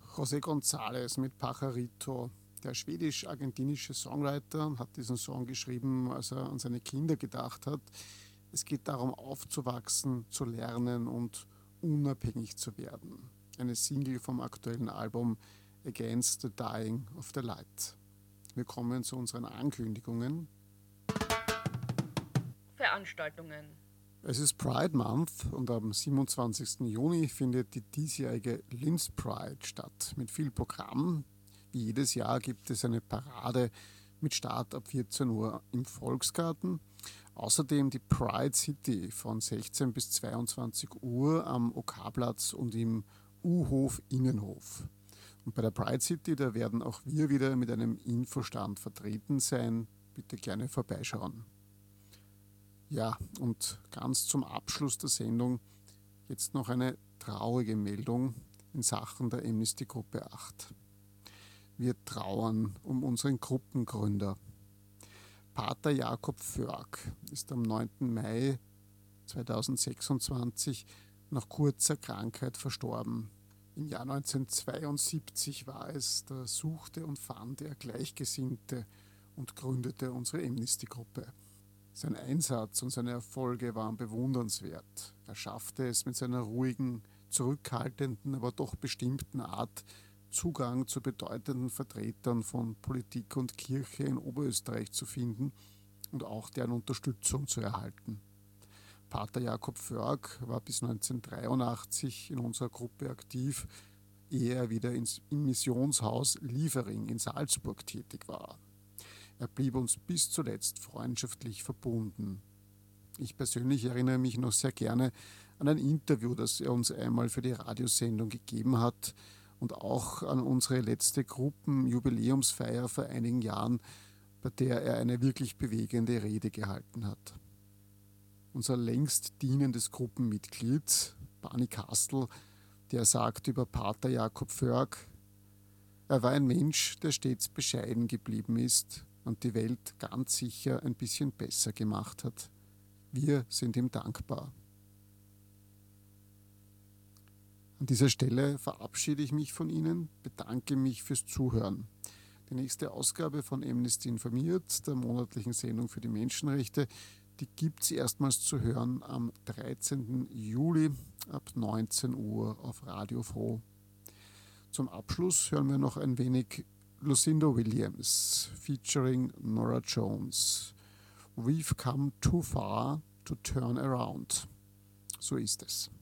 José González mit Pajarito. Der schwedisch-argentinische Songwriter hat diesen Song geschrieben, als er an seine Kinder gedacht hat. Es geht darum, aufzuwachsen, zu lernen und unabhängig zu werden. Eine Single vom aktuellen Album Against the Dying of the Light. Wir kommen zu unseren Ankündigungen. Veranstaltungen. Es ist Pride Month und am 27. Juni findet die diesjährige Linz Pride statt mit viel Programm. Wie jedes Jahr gibt es eine Parade mit Start ab 14 Uhr im Volksgarten. Außerdem die Pride City von 16 bis 22 Uhr am OK-Platz und im U-Hof Innenhof. Und bei der Pride City, da werden auch wir wieder mit einem Infostand vertreten sein. Bitte gerne vorbeischauen. Ja, und ganz zum Abschluss der Sendung jetzt noch eine traurige Meldung in Sachen der Amnesty-Gruppe 8. Wir trauern um unseren Gruppengründer. Pater Jakob Förg ist am 9. Mai 2026 nach kurzer Krankheit verstorben. Im Jahr 1972 war es, da suchte und fand er Gleichgesinnte und gründete unsere Amnesty-Gruppe. Sein Einsatz und seine Erfolge waren bewundernswert. Er schaffte es mit seiner ruhigen, zurückhaltenden, aber doch bestimmten Art, Zugang zu bedeutenden Vertretern von Politik und Kirche in Oberösterreich zu finden und auch deren Unterstützung zu erhalten. Pater Jakob Förg war bis 1983 in unserer Gruppe aktiv, ehe er wieder im Missionshaus Liefering in Salzburg tätig war. Er blieb uns bis zuletzt freundschaftlich verbunden. Ich persönlich erinnere mich noch sehr gerne an ein Interview, das er uns einmal für die Radiosendung gegeben hat und auch an unsere letzte Gruppenjubiläumsfeier vor einigen Jahren, bei der er eine wirklich bewegende Rede gehalten hat. Unser längst dienendes Gruppenmitglied, Barney Kastel, der sagt über Pater Jakob Förg: Er war ein Mensch, der stets bescheiden geblieben ist und die Welt ganz sicher ein bisschen besser gemacht hat. Wir sind ihm dankbar. An dieser Stelle verabschiede ich mich von Ihnen, bedanke mich fürs Zuhören. Die nächste Ausgabe von Amnesty informiert, der monatlichen Sendung für die Menschenrechte, die gibt es erstmals zu hören am 13. Juli ab 19 Uhr auf Radio Froh. Zum Abschluss hören wir noch ein wenig Lucinda Williams featuring Norah Jones. We've come too far to turn around. So ist es.